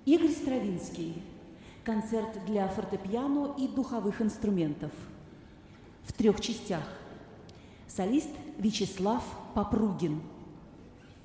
Игорь Стравинский. Концерт для фортепиано и духовых инструментов. В 3 частях. Солист Вячеслав Попругин.